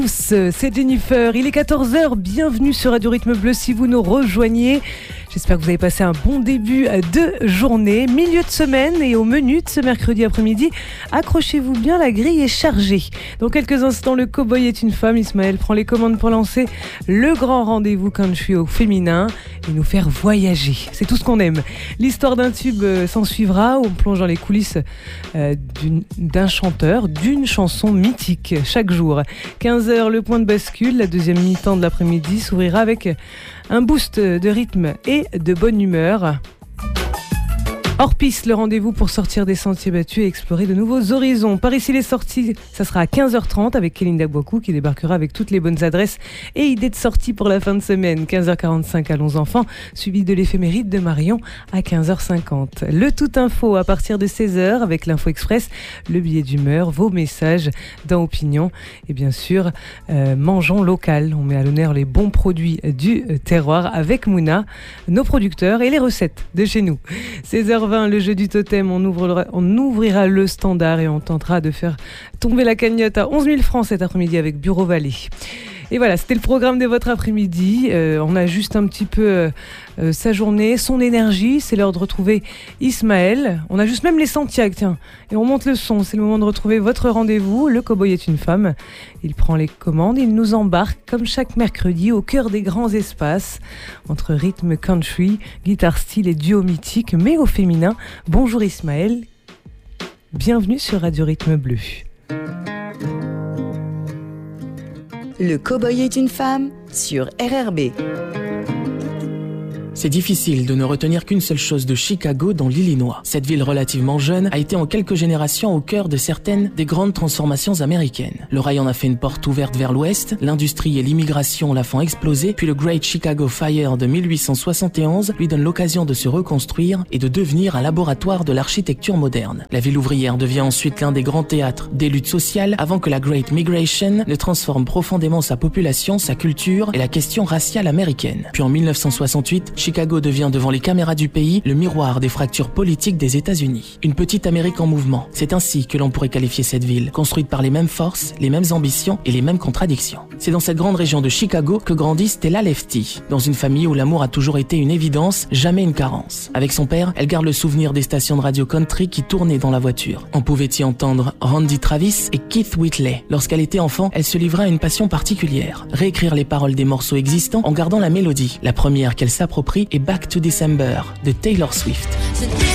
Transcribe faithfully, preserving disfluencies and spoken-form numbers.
C'est Jennifer, il est quatorze heures, bienvenue sur Radio Rythme Bleu si vous nous rejoignez. J'espère que vous avez passé un bon début de journée, milieu de semaine et au menu de ce mercredi après-midi. Accrochez-vous bien, la grille est chargée. Dans quelques instants, le Cowboy est une femme. Ismaël prend les commandes pour lancer le grand rendez-vous country au féminin et nous faire voyager. C'est tout ce qu'on aime. L'histoire d'un tube s'en suivra où on plonge dans les coulisses euh, d'une, d'un chanteur, d'une chanson mythique chaque jour. quinze heures, le point de bascule. La deuxième mi-temps de l'après-midi s'ouvrira avec un boost de rythme et de bonne humeur. Hors piste, le rendez-vous pour sortir des sentiers battus et explorer de nouveaux horizons. Par ici les sorties, ça sera à quinze heures trente avec Kélinda Boikou qui débarquera avec toutes les bonnes adresses et idées de sortie pour la fin de semaine. quinze heures quarante-cinq, Allons enfants, suivi de l'éphéméride de Marion à quinze heures cinquante. Le tout info à partir de seize heures avec l'Info Express, le billet d'humeur, vos messages dans Opinion et bien sûr, euh, mangeons local. On met à l'honneur les bons produits du terroir avec Mouna, nos producteurs et les recettes de chez nous. seize heures vingt, le jeu du totem, on ouvrira, on ouvrira le standard et on tentera de faire tomber la cagnotte à onze mille francs cet après-midi avec Bureau Vallée. Et voilà, c'était le programme de votre après-midi. Euh, on a juste un petit peu euh, sa journée, son énergie. C'est l'heure de retrouver Ismaël. On a juste même les Santiago, tiens. Et on monte le son. C'est le moment de retrouver votre rendez-vous. Le Cowboy est une femme. Il prend les commandes. Il nous embarque, comme chaque mercredi, au cœur des grands espaces. Entre rythme country, guitare style et duo mythique, mais au féminin. Bonjour Ismaël. Bienvenue sur Radio Rythme Bleu. Le Cowboy est une femme sur R R B. C'est difficile de ne retenir qu'une seule chose de Chicago dans l'Illinois. Cette ville relativement jeune a été en quelques générations au cœur de certaines des grandes transformations américaines. Le rail en a fait une porte ouverte vers l'ouest, l'industrie et l'immigration la font exploser, puis le Great Chicago Fire de mille huit cent soixante et onze lui donne l'occasion de se reconstruire et de devenir un laboratoire de l'architecture moderne. La ville ouvrière devient ensuite l'un des grands théâtres des luttes sociales avant que la Great Migration ne transforme profondément sa population, sa culture et la question raciale américaine. Puis en mille neuf cent soixante-huit, Chicago devient devant les caméras du pays le miroir des fractures politiques des États-Unis. Une petite Amérique en mouvement, c'est ainsi que l'on pourrait qualifier cette ville, construite par les mêmes forces, les mêmes ambitions et les mêmes contradictions. C'est dans cette grande région de Chicago que grandit Stella Lefty, dans une famille où l'amour a toujours été une évidence, jamais une carence. Avec son père, elle garde le souvenir des stations de radio country qui tournaient dans la voiture. On pouvait y entendre Randy Travis et Keith Whitley. Lorsqu'elle était enfant, elle se livra à une passion particulière, réécrire les paroles des morceaux existants en gardant la mélodie. La première qu'elle s'approprie et Back to December de Taylor Swift.